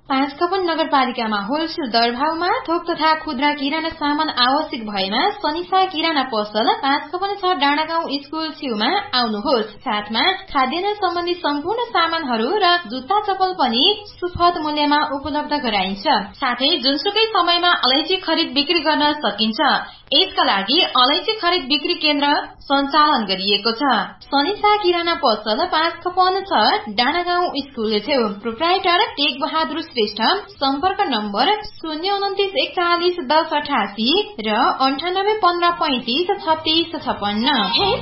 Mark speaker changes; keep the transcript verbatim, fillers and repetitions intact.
Speaker 1: पाँचखपन नगरपालिकामा होलसेल दरभावमा थोक तथा खुद्रा किराना सामान आवश्यक भएमा सनिसा किराना पसल पाँचखपन छ डाँडागाउँ स्कुल छेउमा आउनुहोस्। साथमा खाद्यान्न सम्बन्धी सम्पूर्ण सामानहरू र जुत्ता चप्पल पनि सुपथ मूल्यमा उपलब्ध गराइन्छ। साथै जुनसुकै समयमा अलैँची खरिद बिक्री गर्न सकिन्छ। यसका लागि अलैँची खरिद बिक्री केन्द्र सञ्चालन गरिएको छ। सनिसा किराना पसल पाँचखपन छ डाँडागाउँ स्कुल छेउ। Proprietor take Bahadur Shrestha. सम्पर्क नम्बर शून्य उन्तिस एकचालिस दस अठासी र अन्ठानब्बे पन्ध्र पैंतिस छत्तीस छपन्न।